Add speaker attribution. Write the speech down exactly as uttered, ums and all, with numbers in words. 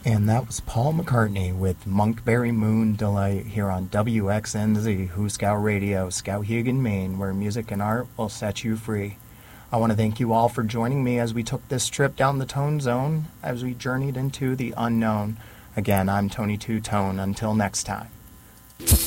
Speaker 1: And that was Paul McCartney with Monkberry Moon Delight here on W X N Z, Who Scout Radio, Skowhegan, Maine, where music and art will set you free. I want to thank you all for joining me as we took this trip down the Tone Zone, as we journeyed into the unknown. Again, I'm Tony Two Tone. Until next time.